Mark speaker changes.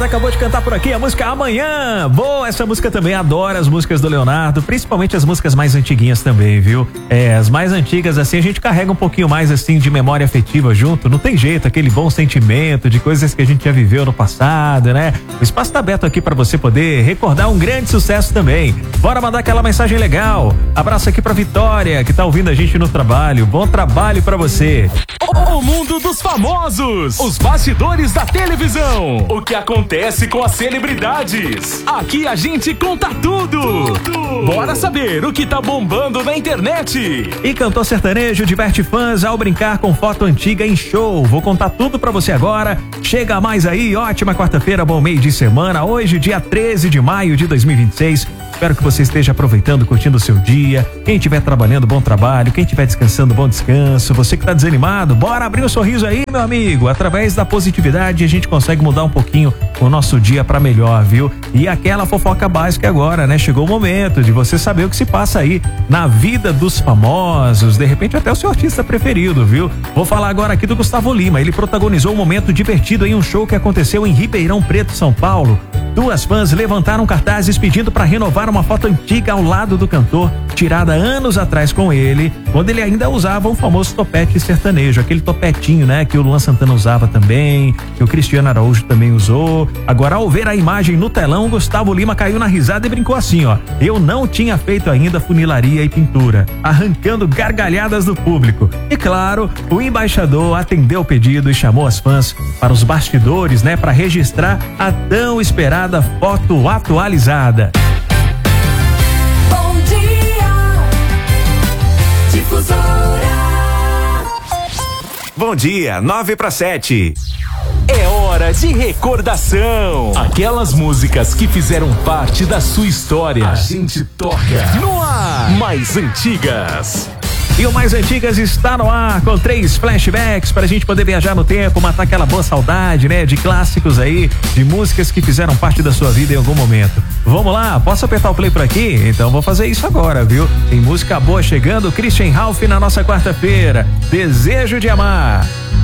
Speaker 1: acabou de cantar por aqui a música Amanhã. Boa, essa música também, adoro as músicas do Leonardo, principalmente as músicas mais antiguinhas também, viu? As mais antigas, assim, a gente carrega um pouquinho mais, assim, de memória afetiva junto, não tem jeito, aquele bom sentimento de coisas que a gente já viveu no passado, né? O espaço tá aberto aqui pra você poder recordar um grande sucesso também. Bora mandar aquela mensagem legal. Abraço aqui pra Vitória, que tá ouvindo a gente no trabalho. Bom trabalho pra você.
Speaker 2: O mundo dos famosos, os bastidores da televisão, o que acontece com as celebridades. Aqui a gente conta tudo. Bora saber o que tá bombando na internet.
Speaker 1: E cantor sertanejo diverte fãs ao brincar com foto antiga em show. Vou contar tudo pra você agora. Chega mais aí, ótima quarta-feira, bom meio de semana. Hoje, dia 13 de maio de 2026. Espero que você esteja aproveitando, curtindo o seu dia. Quem estiver trabalhando, bom trabalho. Quem estiver descansando, bom descanso. Você que está desanimado, bora abrir um sorriso aí, meu amigo. Através da positividade, a gente consegue mudar um pouquinho o nosso dia para melhor, viu? E aquela fofoca básica agora, né? Chegou o momento de você saber o que se passa aí na vida dos famosos. De repente, até o seu artista preferido, viu? Vou falar agora aqui do Gustavo Lima. Ele protagonizou um momento divertido em um show que aconteceu em Ribeirão Preto, São Paulo. Duas fãs levantaram cartazes pedindo para renovar uma foto antiga ao lado do cantor, tirada anos atrás com ele, quando ele ainda usava um famoso topete sertanejo, aquele topetinho, né, que o Luan Santana usava também, que o Cristiano Araújo também usou. Agora, ao ver a imagem no telão, Gustavo Lima caiu na risada e brincou assim, ó: eu não tinha feito ainda funilaria e pintura, arrancando gargalhadas do público. E claro, o embaixador atendeu o pedido e chamou as fãs para os bastidores, né, para registrar a tão esperada foto atualizada.
Speaker 3: Bom dia, Difusora.
Speaker 4: Bom dia, 9:07.
Speaker 2: É hora de recordação. Aquelas músicas que fizeram parte da sua história. A gente toca no ar. Mais antigas.
Speaker 1: E o Mais Antigas está no ar com 3 flashbacks pra gente poder viajar no tempo, matar aquela boa saudade, né? De clássicos aí, de músicas que fizeram parte da sua vida em algum momento. Vamos lá, posso apertar o play por aqui? Então vou fazer isso agora, viu? Tem música boa chegando, Christian Ralph na nossa quarta-feira. Desejo de Amar.